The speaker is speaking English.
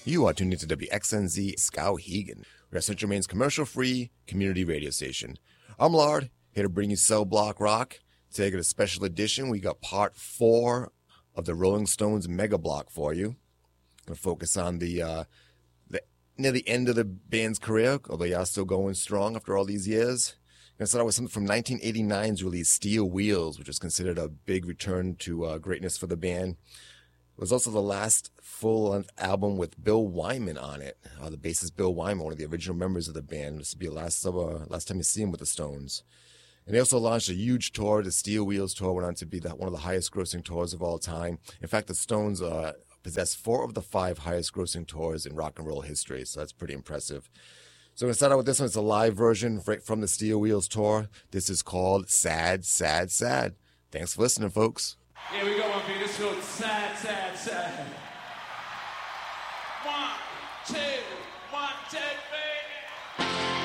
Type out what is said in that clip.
You are tuned into WXNZ Skowhegan, where Central Maine's commercial-free community radio station. I'm Lard, here to bring you Cell Block Rock. Today, got a special edition. We got part 4 of the Rolling Stones Mega Block for you. Going to focus on the near the end of the band's career, although they are still going strong after all these years. Going to start out with something from 1989's release, Steel Wheels, which is considered a big return to greatness for the band. It was also the last full-length album with Bill Wyman on it. The bassist Bill Wyman, one of the original members of the band. This would be the last time you see him with the Stones. And they also launched a huge tour. The Steel Wheels tour went on to be one of the highest-grossing tours of all time. In fact, the Stones possess 4 of the 5 highest-grossing tours in rock and roll history, so that's pretty impressive. So we're going to start out with this one. It's a live version right from the Steel Wheels tour. This is called Sad, Sad, Sad. Thanks for listening, folks. Here we go, Monkey. This goes sad, sad, sad. 1, 2, 1, 2.